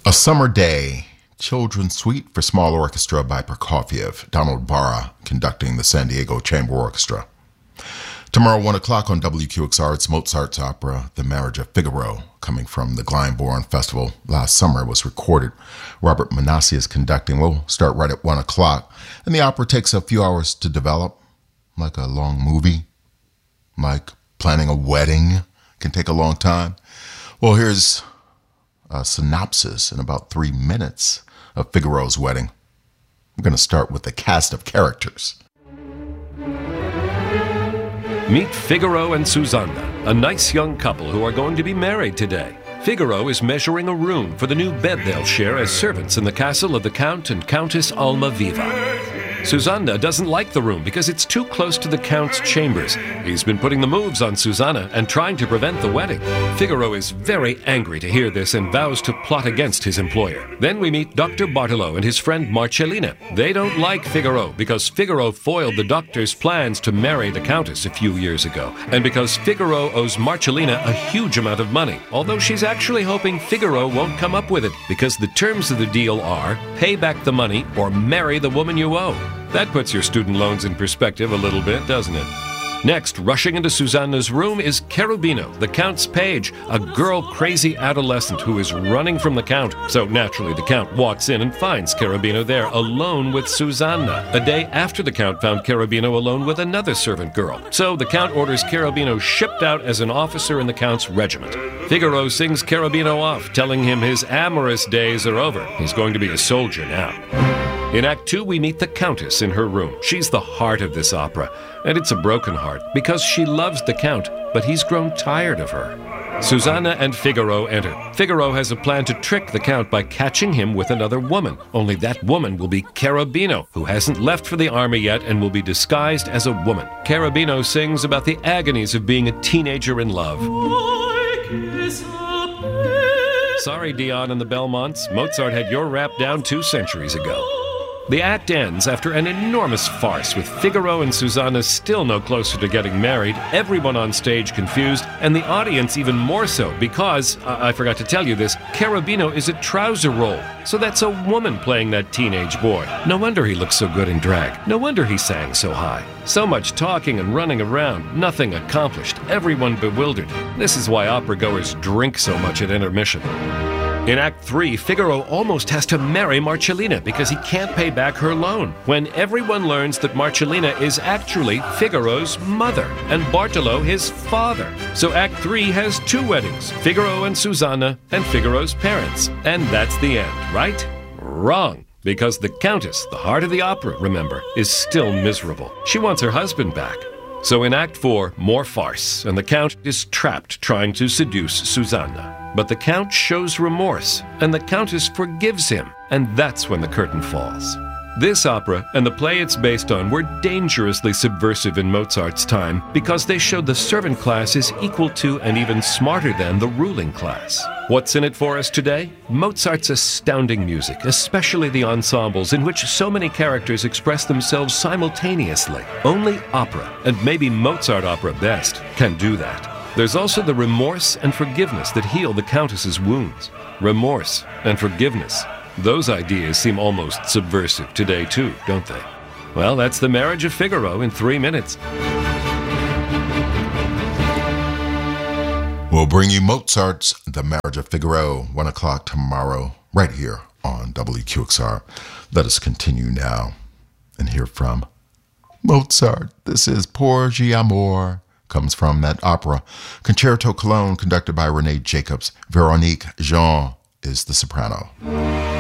A Summer Day, Children's Suite for Small Orchestra by Prokofiev, Donald Barra conducting the San Diego Chamber Orchestra. Tomorrow, 1 o'clock on WQXR, it's Mozart's opera, The Marriage of Figaro, coming from the Glyndebourne Festival last summer. It was recorded. Robert Manassi is conducting. We'll start right at 1 o'clock. And the opera takes a few hours to develop, like a long movie, like planning a wedding can take a long time. Well, here's a synopsis in about 3 minutes of Figaro's wedding. I'm going to start with the cast of characters. Meet Figaro and Susanna, a nice young couple who are going to be married today. Figaro is measuring a room for the new bed they'll share as servants in the castle of the Count and Countess Almaviva. Susanna doesn't like the room because it's too close to the Count's chambers. He's been putting the moves on Susanna and trying to prevent the wedding. Figaro is very angry to hear this and vows to plot against his employer. Then we meet Dr. Bartolo and his friend Marcellina. They don't like Figaro because Figaro foiled the doctor's plans to marry the Countess a few years ago, and because Figaro owes Marcellina a huge amount of money, although she's actually hoping Figaro won't come up with it because the terms of the deal are pay back the money or marry the woman you owe. That puts your student loans in perspective a little bit, doesn't it? Next, rushing into Susanna's room is Cherubino, the Count's page, a girl-crazy adolescent who is running from the Count. So naturally, the Count walks in and finds Cherubino there alone with Susanna, a day after the Count found Cherubino alone with another servant girl. So the Count orders Cherubino shipped out as an officer in the Count's regiment. Figaro sings Cherubino off, telling him his amorous days are over. He's going to be a soldier now. In Act 2, we meet the Countess in her room. She's the heart of this opera, and it's a broken heart because she loves the Count, but he's grown tired of her. Susanna and Figaro enter. Figaro has a plan to trick the Count by catching him with another woman. Only that woman will be Cherubino, who hasn't left for the army yet and will be disguised as a woman. Cherubino sings about the agonies of being a teenager in love. Sorry, Dion and the Belmonts. Mozart had your rap down 2 centuries ago. The act ends after an enormous farce with Figaro and Susanna still no closer to getting married, everyone on stage confused, and the audience even more so because, I forgot to tell you this, Cherubino is a trouser role. So that's a woman playing that teenage boy. No wonder he looks so good in drag. No wonder he sang so high. So much talking and running around, nothing accomplished, everyone bewildered. This is why opera goers drink so much at intermission. In Act 3, Figaro almost has to marry Marcellina because he can't pay back her loan, when everyone learns that Marcellina is actually Figaro's mother and Bartolo his father. So Act 3 has 2 weddings, Figaro and Susanna and Figaro's parents. And that's the end, right? Wrong. Because the Countess, the heart of the opera, remember, is still miserable. She wants her husband back. So in Act 4, more farce, and the Count is trapped trying to seduce Susanna. But the Count shows remorse, and the Countess forgives him, and that's when the curtain falls. This opera and the play it's based on were dangerously subversive in Mozart's time because they showed the servant class is equal to and even smarter than the ruling class. What's in it for us today? Mozart's astounding music, especially the ensembles in which so many characters express themselves simultaneously. Only opera, and maybe Mozart opera best, can do that. There's also the remorse and forgiveness that heal the Countess's wounds. Remorse and forgiveness. Those ideas seem almost subversive today too, don't they? Well, that's The Marriage of Figaro in 3 minutes. We'll bring you Mozart's The Marriage of Figaro, 1 o'clock tomorrow, right here on WQXR. Let us continue now and hear from Mozart. This is Porgy Amor. Comes from that opera, Concerto Cologne, conducted by Renee Jacobs. Veronique Jean is the soprano.